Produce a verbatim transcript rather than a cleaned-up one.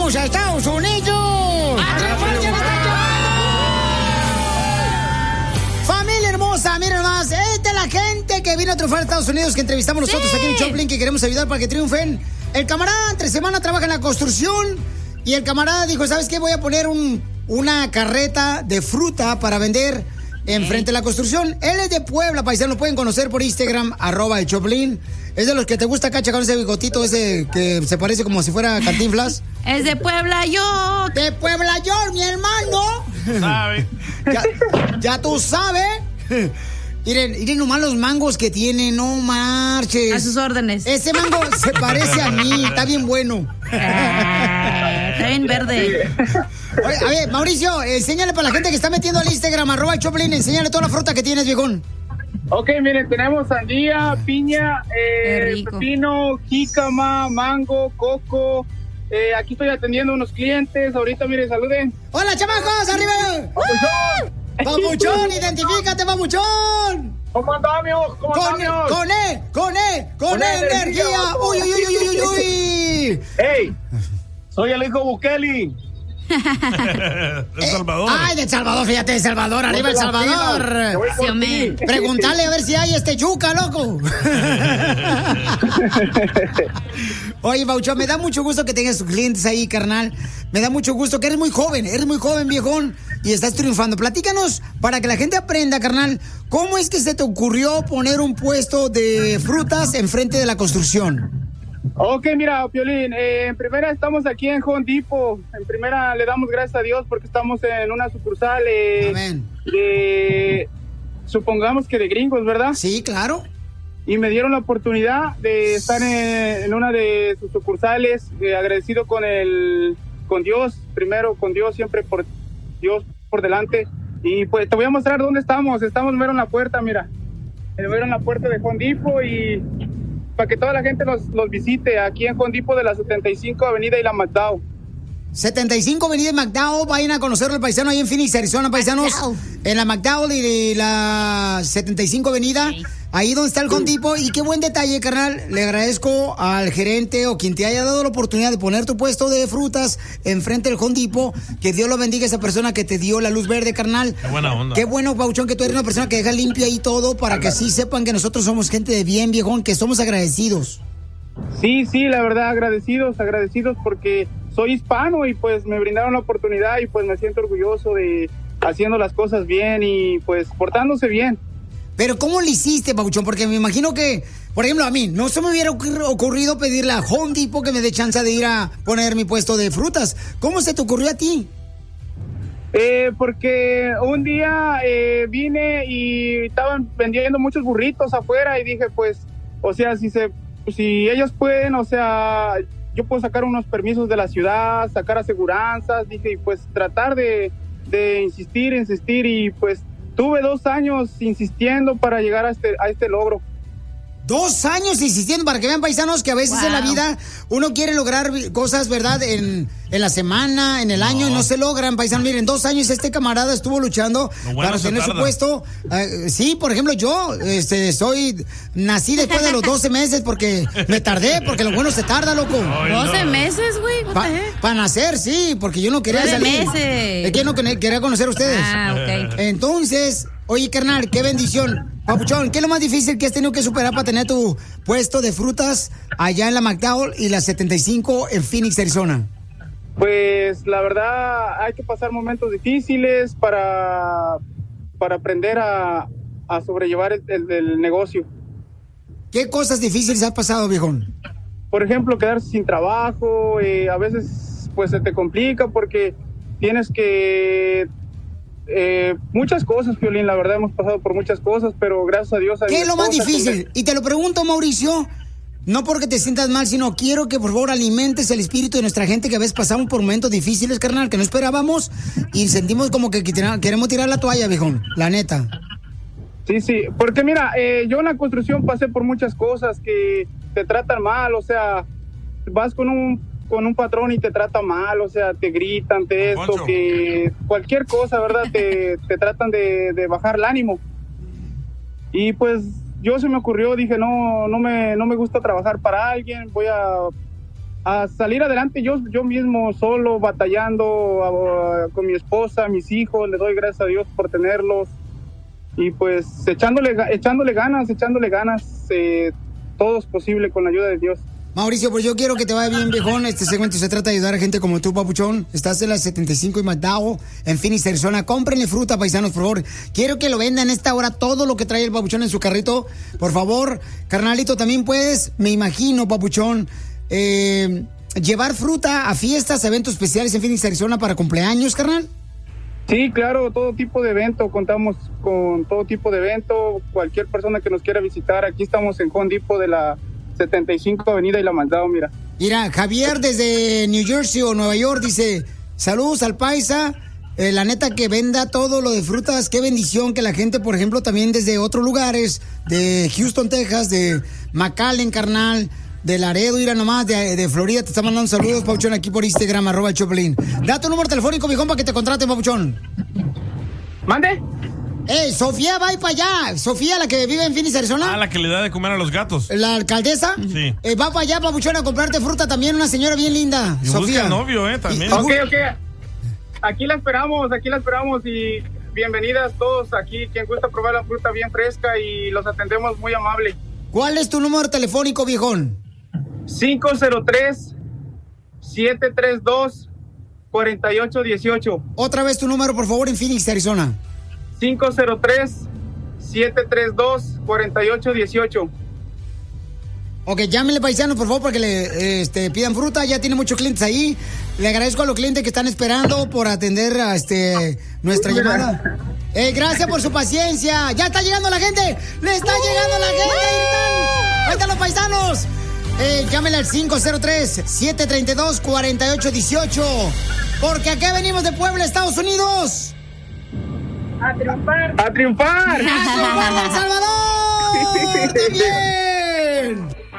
vamos a Estados Unidos. ¡A triunfar, ya nos están llevando! Familia hermosa, miren más. Esta es la gente que vino a triunfar a Estados Unidos, que entrevistamos nosotros sí. aquí en Choplin, que queremos ayudar para que triunfen. El camarada entre semana trabaja en la construcción y el camarada dijo, ¿sabes qué? Voy a poner un, una carreta de fruta para vender enfrente de la construcción. Él es de Puebla, paisano, lo pueden conocer por Instagram, arroba el Choplin. Es de los que te gusta, Cacha, con ese bigotito ese que se parece como si fuera Cantinflas. Es de Puebla York. De Puebla York, mi hermano. ¿Sabe? Ya, ya tú sabes. Miren, miren nomás los mangos que tiene, no marches. A sus órdenes. Ese mango se parece a mí, está bien bueno. Ah, está bien verde. Oye, a ver, Mauricio, enséñale para la gente que está metiendo al Instagram, arroba el Choplin, enséñale toda la fruta que tienes, viejón. Ok, miren, tenemos sandía, piña, eh, pepino, jícama, mango, coco. Eh, aquí estoy atendiendo unos clientes. Ahorita, miren, saluden. ¡Hola, chamacos! ¡Arriba! ¡Papuchón! ¡Papuchón! ¡Identifícate, papuchón! ¿Cómo andamos? ¿Cómo con, andamos? Con E, con E, con, con E energía. energía. ¡Uy, uy, uy, uy, uy, uy! ¡Ey! Soy el hijo Bukele. El Salvador. Eh, ay, de El Salvador, fíjate, de El Salvador, arriba El Salvador. Sí, Pregúntale a ver si hay este yuca, loco. Oye, Bauchón, me da mucho gusto que tengas tus clientes ahí, carnal. Me da mucho gusto que eres muy joven, eres muy joven, viejón, y estás triunfando. Platícanos, para que la gente aprenda, carnal, ¿cómo es que se te ocurrió poner un puesto de frutas enfrente de la construcción? Ok, mira, Piolín, eh, en primera estamos aquí en Home Depot. En primera le damos gracias a Dios porque estamos en una sucursal eh, Amén. de, supongamos que de gringos, ¿verdad? Sí, claro. Y me dieron la oportunidad de estar en, en una de sus sucursales, eh, agradecido con el, con Dios, primero con Dios, siempre por Dios por delante. Y pues te voy a mostrar dónde estamos. Estamos mero en la puerta, mira. Mero en la puerta de Home Depot y para que toda la gente los, los visite aquí en Home Depot de la setenta y cinco Avenida y la McDowell. setenta y cinco Avenida McDowell, vayan a conocerlo el paisano ahí en Phoenix, Arizona, paisanos. McDowell. En la McDowell y la setenta y cinco Avenida, sí. Ahí donde está el Home Depot. Y qué buen detalle, carnal. Le agradezco al gerente o quien te haya dado la oportunidad de poner tu puesto de frutas enfrente del Home Depot. Que Dios lo bendiga a esa persona que te dio la luz verde, carnal. Qué buena onda. Qué bueno, Pauchón, que tú eres una persona que deja limpio ahí todo para que así sepan que nosotros somos gente de bien, viejón, que somos agradecidos. Sí, sí, la verdad, agradecidos, agradecidos porque soy hispano y pues me brindaron la oportunidad y pues me siento orgulloso de haciendo las cosas bien y pues portándose bien. Pero ¿cómo le hiciste, Pabuchón? Porque me imagino que, por ejemplo, a mí no se me hubiera ocurrido pedirle a Home Depot que me dé chance de ir a poner mi puesto de frutas. ¿Cómo se te ocurrió a ti? Eh, porque un día eh, vine y estaban vendiendo muchos burritos afuera y dije, pues, o sea, si se, si ellos pueden, o sea, yo puedo sacar unos permisos de la ciudad, sacar aseguranzas, dije, y pues tratar de, de insistir, insistir y pues tuve dos años insistiendo para llegar a este, a este logro. Dos años insistiendo para que vean, paisanos, que a veces wow. en la vida uno quiere lograr cosas, ¿verdad? En, en la semana, en el no. año, y no se logran, paisanos. Miren, dos años este camarada estuvo luchando no, bueno, para tener su puesto. Uh, sí, por ejemplo, yo este, soy, nací después de los doce meses porque me tardé, porque lo bueno se tarda, loco. Ay, ¿doce no. meses, güey? Para pa nacer, sí, porque yo no quería doce salir. meses. Es que no quería conocer a ustedes. Ah, ok. Entonces, oye, carnal, qué bendición. Papuchón, ¿qué es lo más difícil que has tenido que superar para tener tu puesto de frutas allá en la McDowell y la setenta y cinco en Phoenix, Arizona? Pues la verdad hay que pasar momentos difíciles para, para aprender a, a sobrellevar el, el, el negocio. ¿Qué cosas difíciles has pasado, viejón? Por ejemplo, quedarse sin trabajo, eh, a veces pues se te complica porque tienes que... Eh, muchas cosas, Piolín, la verdad hemos pasado por muchas cosas, pero gracias a Dios... ¿Qué es lo más difícil? Que... Y te lo pregunto, Mauricio, no porque te sientas mal, sino quiero que por favor alimentes el espíritu de nuestra gente que a veces pasamos por momentos difíciles, carnal, que no esperábamos y sentimos como que queremos tirar la toalla, viejón, la neta. Sí, sí, porque mira, eh, yo en la construcción pasé por muchas cosas que te tratan mal, o sea, vas con un... con un patrón y te trata mal, o sea, te gritan, te esto, Poncho. Que cualquier cosa, ¿verdad? te, te tratan de, de bajar el ánimo. Y pues yo se me ocurrió, dije, no, no me, no me gusta trabajar para alguien, voy a a salir adelante yo, yo mismo, solo, batallando a, a, con mi esposa, mis hijos, le doy gracias a Dios por tenerlos. Y pues echándole, echándole ganas, echándole ganas, eh, todo es posible con la ayuda de Dios. Mauricio, pues yo quiero que te vaya bien, viejón. Este segmento se trata de ayudar a gente como tú, papuchón. Estás en la setenta y cinco y McDowell, en Phoenix, Arizona. Cómprenle fruta, paisanos, por favor. Quiero que lo vendan en esta hora todo lo que trae el papuchón en su carrito. Por favor, carnalito, también puedes, me imagino, papuchón, eh, llevar fruta a fiestas, eventos especiales en Phoenix, Arizona para cumpleaños, carnal. Sí, claro, todo tipo de evento, contamos con todo tipo de evento, cualquier persona que nos quiera visitar, aquí estamos en Home Depot de la setenta y cinco Avenida y la Maldado, mira. Mira, Javier desde New Jersey o Nueva York dice, saludos al paisa, eh, la neta que venda todo lo de frutas, qué bendición que la gente, por ejemplo, también desde otros lugares, de Houston, Texas, de McAllen, carnal, de Laredo, mira nomás, de, de Florida, te está mandando saludos, Pauchón, aquí por Instagram, arroba el Choplin. Da tu número telefónico, viejón, para que te contraten, Pauchón. ¿Mande? ¡Eh, Sofía, va para allá! Sofía, la que vive en Phoenix, Arizona. Ah, la que le da de comer a los gatos. ¿La alcaldesa? Sí. Eh, va para allá, Papuchón, a comprarte fruta también, una señora bien linda, Y Sofía. busca novio, eh, también. Y, ok, ok. Aquí la esperamos, aquí la esperamos y bienvenidas todos aquí, quien gusta probar la fruta bien fresca y los atendemos muy amable. ¿Cuál es tu número telefónico, viejón? cinco cero tres, siete tres dos, cuatro ocho uno ocho. Otra vez tu número, por favor, en Phoenix, Arizona. cinco cero tres, siete tres dos, cuatro ocho uno ocho. Ok, llámenle, paisanos, por favor, para que le este, pidan fruta. Ya tiene muchos clientes ahí. Le agradezco a los clientes que están esperando por atender a este, nuestra llamada. Eh, gracias por su paciencia. Ya está llegando la gente. Le está llegando la gente. Ahí están, ahí están los paisanos. Eh, llámenle al cinco cero tres, siete tres dos, cuatro ocho uno ocho. Porque aquí venimos de Puebla, Estados Unidos. ¡A triunfar! ¡A triunfar! ¡A triunfar, El Salvador! ¡También!